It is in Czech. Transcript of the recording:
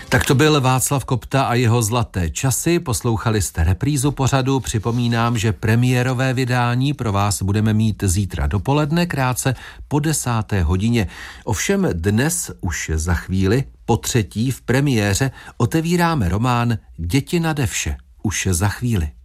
Tak to byl Václav Kopta a jeho Zlaté časy. Poslouchali jste reprízu pořadu. Připomínám, že premiérové vydání pro vás budeme mít zítra dopoledne, krátce po 10. hodině. Ovšem dnes už za chvíli, po třetí v premiéře, otevíráme román Děti nade vše. Už za chvíli.